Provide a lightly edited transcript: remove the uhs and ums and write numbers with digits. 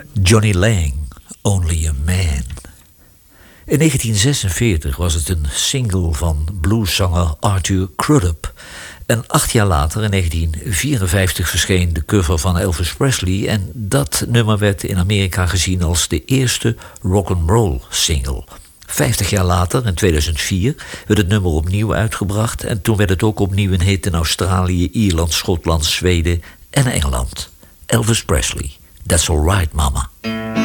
Johnny Lang, Only a Man. In 1946 was het een single van blueszanger Arthur Crudup. En 8 jaar later, in 1954, verscheen de cover van Elvis Presley. En dat nummer werd in Amerika gezien als de eerste rock'n'roll single. 50 jaar later, in 2004, werd het nummer opnieuw uitgebracht. En toen werd het ook opnieuw een hit in Australië, Ierland, Schotland, Zweden en Engeland. Elvis Presley, That's Alright Mama.